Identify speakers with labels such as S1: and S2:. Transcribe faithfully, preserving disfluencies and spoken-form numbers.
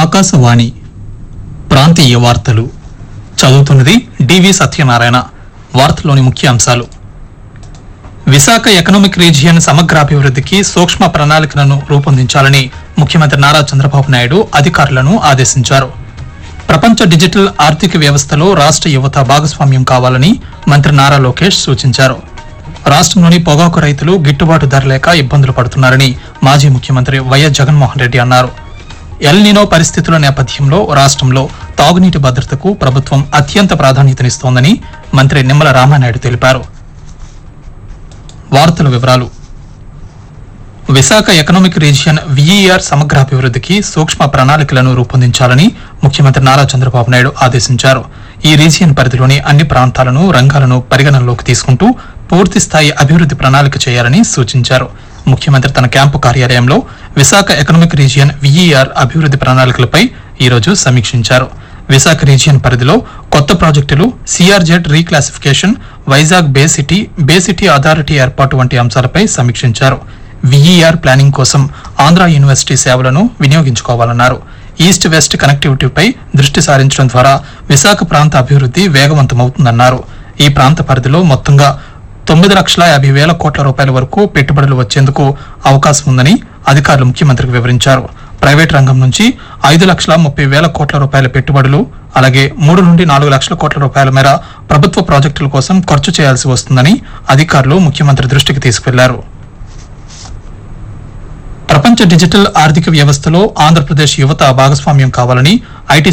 S1: ఆకాశవాణి ప్రాంతీయ వార్తలు చదువుతున్నది డివి సత్యనారాయణ. వార్తల్లోని ముఖ్యాంశాలు: విశాఖ ఎకనామిక్ రీజియన్ సమగ్రాభివృద్ధికి సూక్ష్మ ప్రణాళికలను రూపొందించాలని ముఖ్యమంత్రి నారా చంద్రబాబు నాయుడు అధికారులను ఆదేశించారు. ప్రపంచ డిజిటల్ ఆర్థిక వ్యవస్థలో రాష్ట్ర యువత భాగస్వామ్యం కావాలని మంత్రి నారా లోకేష్ సూచించారు. రాష్ట్రంలోని పొగాకు రైతులు గిట్టుబాటు ధర లేక ఇబ్బందులు పడుతున్నారని మాజీ ముఖ్యమంత్రి వైఎస్ జగన్మోహన్ రెడ్డి అన్నారు. ఎల్ నినో పరిస్థితుల నేపథ్యంలో రాష్ట్రంలో తాగునీటి భద్రతకు ప్రభుత్వం అత్యంత ప్రాధాన్యతనిస్తోందని మంత్రి నిమ్మల రామానాయుడు తెలిపారు. వార్తల వివరాలు: విశాఖ ఎకనామిక్ రీజియన్ విఈఆర్ సమగ్రాభివృద్ధికి సూక్ష్మ ప్రణాళికలను రూపొందించాలని ముఖ్యమంత్రి నారా చంద్రబాబు నాయుడు ఆదేశించారు. ఈ రీజియన్ పరిధిలోని అన్ని ప్రాంతాలను, రంగాలను పరిగణనలోకి తీసుకుంటూ పూర్తిస్థాయి అభివృద్ది ప్రణాళిక చేయాలని సూచించారు. ముఖ్యమంత్రి తన క్యాంపు కార్యాలయంలో విశాఖ ఎకనామిక్ రీజియన్ విఈఆర్ అభివృద్ది ప్రణాళికలపై ఈరోజు సమీక్షించారు. విశాఖ రీజియన్ పరిధిలో కొత్త ప్రాజెక్టులు, సిఆర్జెడ్ రీక్లాసిఫికేషన్, వైజాగ్ బే సిటీ, బే సిటీ అథారిటీ ఏర్పాటు వంటి అంశాలపై సమీక్షించారు. విఈఆర్ ప్లానింగ్ కోసం ఆంధ్ర యూనివర్సిటీ సేవలను వినియోగించుకోవాలన్నారు. ఈస్ట్ వెస్ట్ కనెక్టివిటీపై దృష్టి సారించడం ద్వారా విశాఖ ప్రాంత అభివృద్ది వేగవంతమవుతుందన్నారు. ఈ ప్రాంత పరిధిలో మొత్తంగా తొమ్మిది లక్షల యాభై వేల కోట్ల రూపాయల వరకు పెట్టుబడులు వచ్చేందుకు అవకాశం ఉందని అధికారులు ముఖ్యమంత్రికి వివరించారు. ప్రైవేట్ రంగం నుంచి ఐదు లక్షల ముప్పై వేల కోట్ల రూపాయల పెట్టుబడులు, అలాగే మూడు నుండి నాలుగు లక్షల కోట్ల రూపాయల మేర ప్రభుత్వ ప్రాజెక్టుల కోసం ఖర్చు చేయాల్సి వస్తుందని అధికారులు ముఖ్యమంత్రి దృష్టికి తీసుకెళ్లారు. ప్రపంచ డిజిటల్ ఆర్థిక వ్యవస్థలో ఆంధ్రప్రదేశ్ యువత భాగస్వామ్యం కావాలని ఐటీ